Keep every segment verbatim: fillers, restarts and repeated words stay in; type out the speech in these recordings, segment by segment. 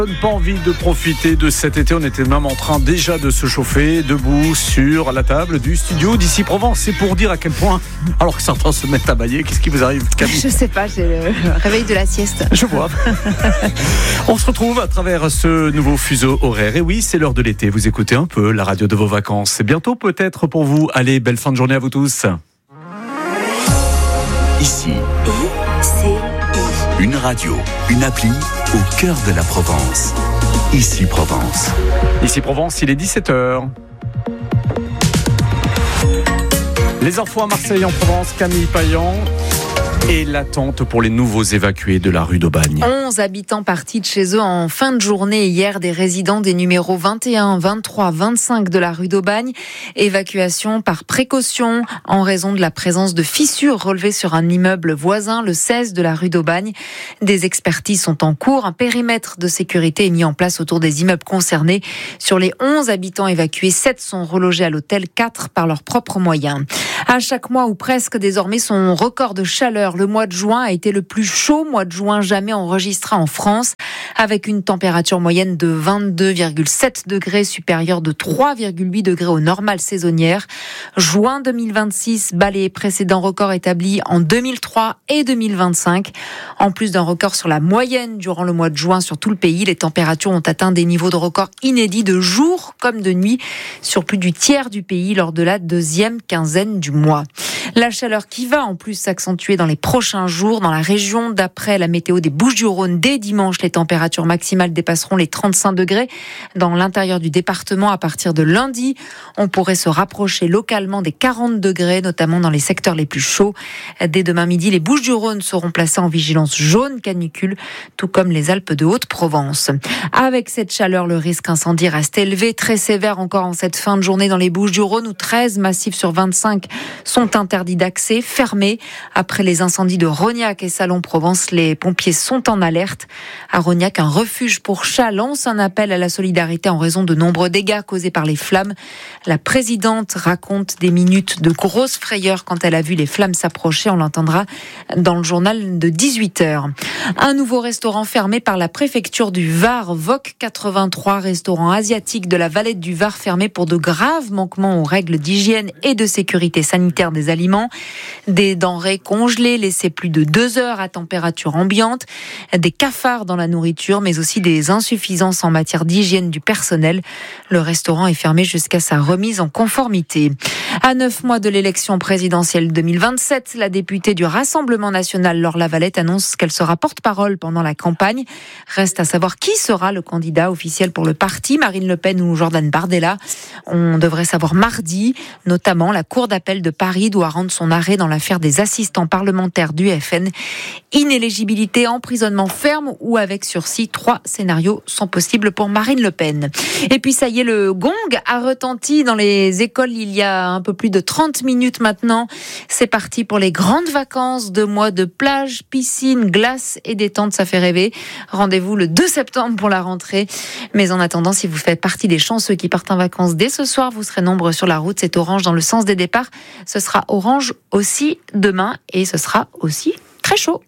Pas envie de profiter de cet été, on était même en train déjà de se chauffer debout sur la table du studio d'Ici Provence. C'est pour dire à quel point, alors que certains se mettent à bailler, qu'est-ce qui vous arrive, Camille ? Je sais pas, j'ai le réveil de la sieste. Je vois. On se retrouve à travers ce nouveau fuseau horaire. Et oui, c'est l'heure de l'été, vous écoutez un peu la radio de vos vacances. C'est bientôt peut-être pour vous. Allez, belle fin de journée à vous tous. Ici, une radio, une appli au cœur de la Provence. Ici Provence. Ici Provence, il est dix-sept heures. Les infos à Marseille en Provence, Camille Payan. Et l'attente pour les nouveaux évacués de la rue d'Aubagne. onze habitants partis de chez eux en fin de journée hier, des résidents des numéros vingt et un, vingt-trois, vingt-cinq de la rue d'Aubagne. Évacuation par précaution en raison de la présence de fissures relevées sur un immeuble voisin, le seize de la rue d'Aubagne. Des expertises sont en cours. Un périmètre de sécurité est mis en place autour des immeubles concernés. Sur les onze habitants évacués, sept sont relogés à l'hôtel, quatre par leurs propres moyens. À chaque mois ou presque, désormais, son record de chaleur. Le mois de juin a été le plus chaud mois de juin jamais enregistré en France, avec une température moyenne de vingt-deux virgule sept degrés, supérieure de trois virgule huit degrés aux normales saisonnières. Juin deux mille vingt-six bat les précédents records établis en deux mille trois et deux mille vingt-cinq. En plus d'un record sur la moyenne durant le mois de juin sur tout le pays, les températures ont atteint des niveaux de record inédits de jour comme de nuit sur plus du tiers du pays lors de la deuxième quinzaine du mois. La chaleur qui va en plus s'accentuer dans les prochains jours dans la région. D'après la météo des Bouches-du-Rhône, dès dimanche, les températures maximales dépasseront les trente-cinq degrés. Dans l'intérieur du département, à partir de lundi, on pourrait se rapprocher localement des quarante degrés, notamment dans les secteurs les plus chauds. Dès demain midi, les Bouches-du-Rhône seront placées en vigilance jaune canicule, tout comme les Alpes de Haute-Provence. Avec cette chaleur, le risque incendie reste élevé, très sévère encore en cette fin de journée dans les Bouches-du-Rhône, où treize massifs sur vingt-cinq sont interdits d'accès, fermés. Après les incendies de Rognac et Salon-Provence, les pompiers sont en alerte. À Rognac, un refuge pour chats lance un appel à la solidarité en raison de nombreux dégâts causés par les flammes. La présidente raconte des minutes de grosse frayeur quand elle a vu les flammes s'approcher. On l'entendra dans le journal de dix-huit heures. Un nouveau restaurant fermé par la préfecture du Var, Voc quatre-vingt-trois, restaurant asiatique de la Valette du Var, fermé pour de graves manquements aux règles d'hygiène et de sécurité sanitaire des aliments. Des denrées congelées laissées plus de deux heures à température ambiante, des cafards dans la nourriture, mais aussi des insuffisances en matière d'hygiène du personnel. Le restaurant est fermé jusqu'à sa remise en conformité. À neuf mois de l'élection présidentielle deux mille vingt-sept, la députée du Rassemblement national, Laure Lavalette, annonce qu'elle sera porte-parole pendant la campagne. Reste à savoir qui sera le candidat officiel pour le parti, Marine Le Pen ou Jordan Bardella. On devrait savoir mardi, notamment la Cour d'appel de Paris doit rendre son arrêt dans l'affaire des assistants parlementaires du F N. Inéligibilité, emprisonnement ferme ou avec sursis. Trois scénarios sont possibles pour Marine Le Pen. Et puis ça y est, le gong a retenti dans les écoles il y a un peu plus de trente minutes maintenant. C'est parti pour les grandes vacances, deux mois de plage, piscine, glace et détente, ça fait rêver. Rendez-vous le deux septembre pour la rentrée. Mais en attendant, si vous faites partie des chanceux qui partent en vacances dès ce soir, vous serez nombreux sur la route. C'est orange dans le sens des départs. Ce sera orange aussi demain et ce sera aussi très chaud.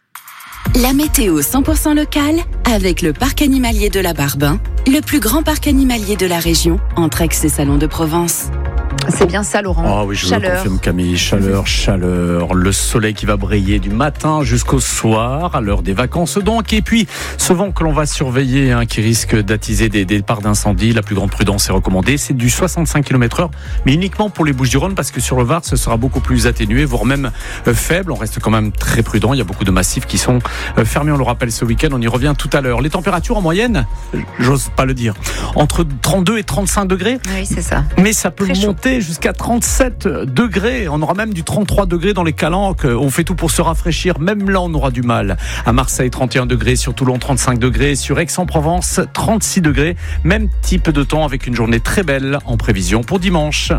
La météo cent pour cent locale avec le parc animalier de la Barbin, le plus grand parc animalier de la région, entre Aix et Salon de Provence. C'est bien ça, Laurent. Ah oui, je vous le confirme, Camille. Chaleur, chaleur. Le soleil qui va briller du matin jusqu'au soir, à l'heure des vacances donc. Et puis, ce vent que l'on va surveiller, hein, qui risque d'attiser des départs d'incendie. La plus grande prudence est recommandée. C'est du soixante-cinq kilomètres heure, mais uniquement pour les Bouches-du-Rhône, parce que sur le Var, ce sera beaucoup plus atténué, voire même euh, faible. On reste quand même très prudent. Il y a beaucoup de massifs qui sont euh, fermés. On le rappelle ce week-end. On y revient tout à l'heure. Les températures en moyenne, j'ose pas le dire, entre trente-deux et trente-cinq degrés. Oui, c'est ça. Mais ça peut Très monter chaud. Jusqu'à trente-sept degrés. On aura même du trente-trois degrés dans les Calanques. On fait tout pour se rafraîchir. Même là, on aura du mal. À Marseille, trente et un degrés. Sur Toulon, trente-cinq degrés. Sur Aix-en-Provence, trente-six degrés. Même type de temps avec une journée très belle en prévision pour dimanche.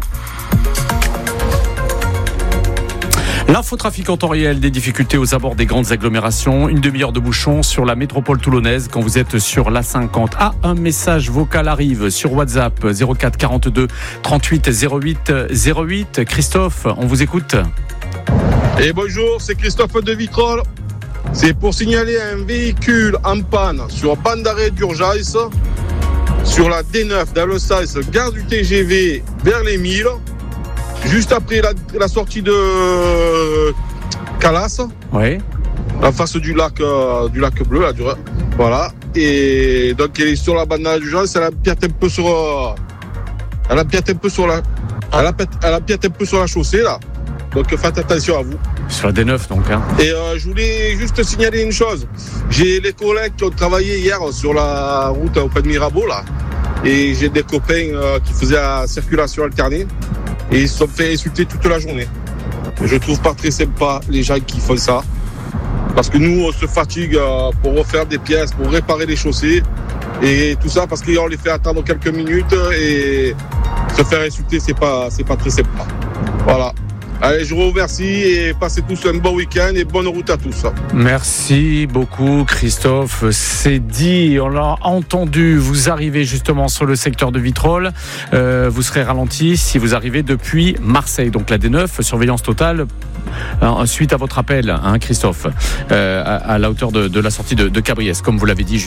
L'infotrafic en temps réel, des difficultés aux abords des grandes agglomérations, une demi-heure de bouchon sur la métropole toulonnaise quand vous êtes sur l'A cinquante. Ah, un message vocal arrive sur WhatsApp zéro quatre quarante-deux trente-huit zéro huit zéro huit. Christophe, on vous écoute. Et bonjour, c'est Christophe de Vitrolles. C'est pour signaler un véhicule en panne sur bande d'arrêt d'urgence sur la D neuf dans le sens gare du T G V vers les Milles, juste après la, la sortie de Calas, Oui. en face du lac, euh, du lac bleu, là, du, voilà. Et donc elle est sur la bande d'arrêt d'urgence, elle a piété un peu sur, euh, elle a piété un peu sur la, elle a, elle a piété un peu sur la chaussée là. Donc faites attention à vous. Sur la D neuf donc. Hein. Et euh, je voulais juste signaler une chose. J'ai les collègues qui ont travaillé hier sur la route auprès de Mirabeau là. Et j'ai des copains euh, qui faisaient la circulation alternée. Et ils se sont fait insulter toute la journée. Je trouve pas très sympa les gens qui font ça. Parce que nous, on se fatigue euh, pour refaire des pièces, pour réparer les chaussées. Et tout ça parce qu'on les fait attendre quelques minutes. Et se faire insulter, c'est pas, c'est pas très sympa. Voilà. Allez, je vous remercie et passez tous un bon week-end et bonne route à tous. Merci beaucoup Christophe, c'est dit, on l'a entendu, vous arrivez justement sur le secteur de Vitrolles, euh, vous serez ralenti si vous arrivez depuis Marseille, donc la D neuf, surveillance totale. Suite à votre appel, hein, Christophe, euh, à, à la hauteur de, de la sortie de, de Cabriès, comme vous l'avez dit.